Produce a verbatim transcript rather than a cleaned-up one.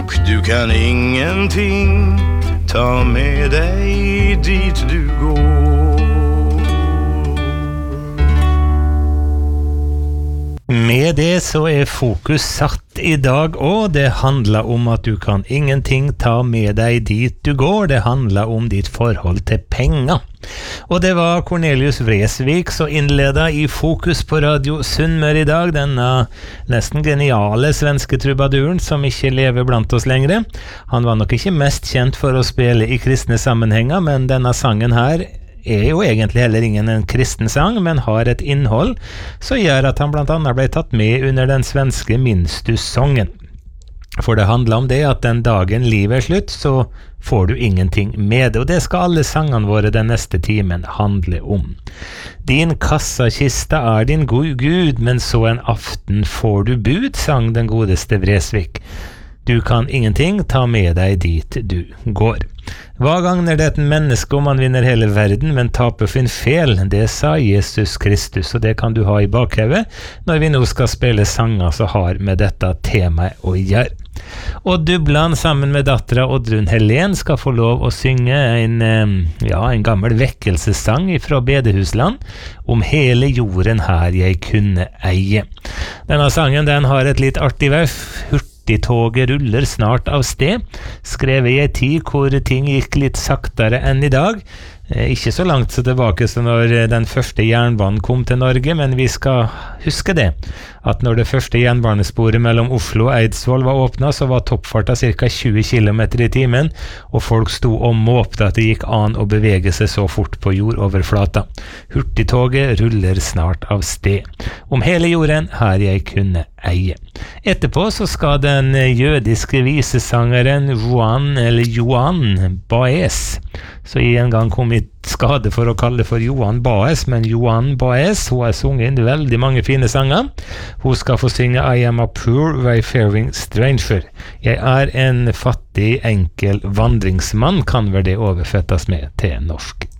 Och du kan ingenting ta med dig dit du går. Med det så är fokus satt idag och det handlar om att du kan ingenting ta med dig dit du går. Det handlar om ditt förhåll till pengar. Och det var Cornelius Vreeswijk som inledde i Fokus på Radio Sunnmøre idag, denna nästan geniale svenske trubaduren som ikke lever blant oss längre. Han var nok ikke mest känd för att spela i kristne sammenhenger, men denna sangen här är ju egentligen heller ingen en kristen sang, men har ett innehåll som gör att han bland annat blev tatt med under den svenske Minstussången. For det handlar om det att den dagen livet är slut så får du ingenting med, och det ska alla sangene våre den nästa timen handle om. Din kassakista är din gode Gud, men så en aften får du bud, sang den godeste Vreeswijk. Du kan ingenting ta med dig dit du går. Hva gagner det et menneske om han vinner hele verden, men taper sin fel? Det sa Jesus Kristus, og det kan du ha i bakhevet når vi nå skal spille sanger som har med dette temaet å gjøre. Og Dublan sammen med dattera Oddrun Helen skal få lov å synge en, ja, en gammel vekkelsessang fra Bedehusland om hele jorden her jeg kunne eie. Denne sangen den har et litt artig vers. Hurtigtoget ruller snart av sted, skrevet i en tid hvor ting gikk litt saktere enn i dag. Eh, ikke så langt så tilbake som når den første jernbanen kom til Norge, men vi skal huske det, at når det første jernbanesporet mellom Oslo og Eidsvoll var åpnet, så var toppfarta cirka tjue kilometer i timen, og folk sto og måpte at det gikk an å bevege seg så fort på jordoverflata. Hurtigtoget ruller snart av sted. Om hele jorden her jeg kunne eie. Etterpå så skal den jødiske visesangeren Juan, eller Johan Baez, så i en gang kom i skade for å kalle det for Johan Baez, men Johan Baez, hun har sunget veldig mange fine sanger. Hun skal få synge I am a poor wayfaring stranger. Jeg er en fattig, enkel vandringsmann, kan vel det oversettes med til norsk.